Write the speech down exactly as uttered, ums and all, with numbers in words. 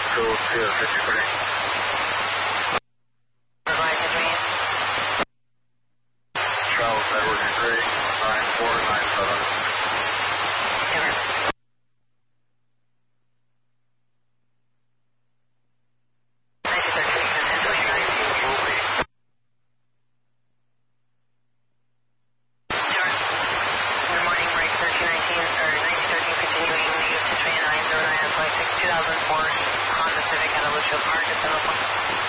two two fifty-three. Charles Edward three nine four nine seven. two thousand four Honda Civic at Alicia Park at seven o'clock.